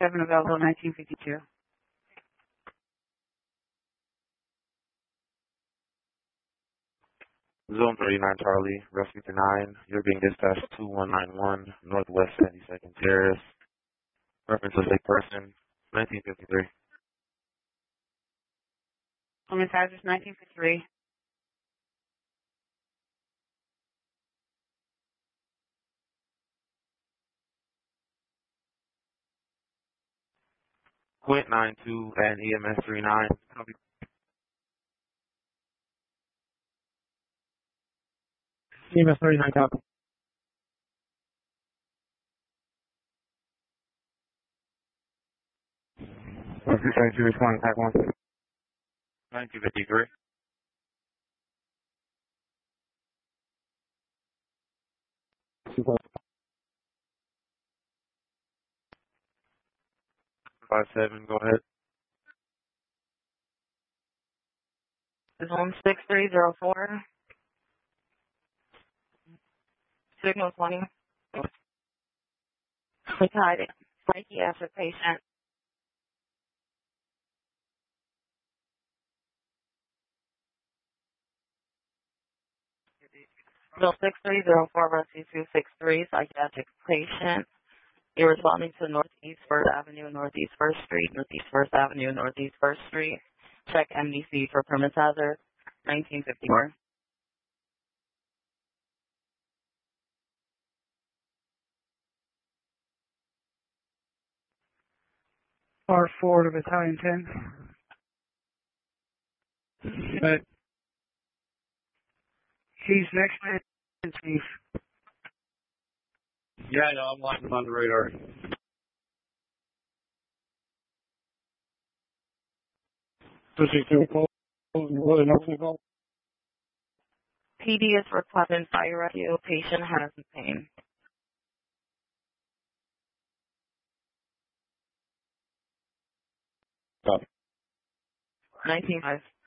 7 available, 1952. Zone 39 Charlie, Rescue 9. You're being dispatched 2191 Northwest 72nd Terrace. Reference is a person, 1953. Women's address 1953. Quint 92 and EMS 39. Copy. EMS 39 copy. Rescue 72 responding, type 1. 1953. Super. 57, go ahead. Zone 6304. Signal 20. Psychiatric patient. Zone 6304, Rescue 263, psychiatric patient. You're responding to Northeast 1st Avenue, Northeast 1st Street, Northeast 1st Avenue, Northeast 1st Street. Check MDC for premise hazard, 1954. R4 to Battalion 10. Right. He's next man, Chief. Yeah, I know, I'm watching on the radar. Switching to a call. What an open call. PD is requesting fire rescue. Patient has pain. Copy. 19.5.